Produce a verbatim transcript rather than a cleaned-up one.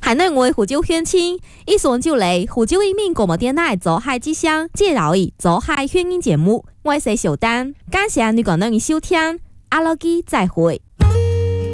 海内外胡椒鄉親，一上就嚟胡椒一面廣播電台做海之鄉，介紹伊做海鄉音節目，我係小丹，感謝你個人收聽，阿拉基再會。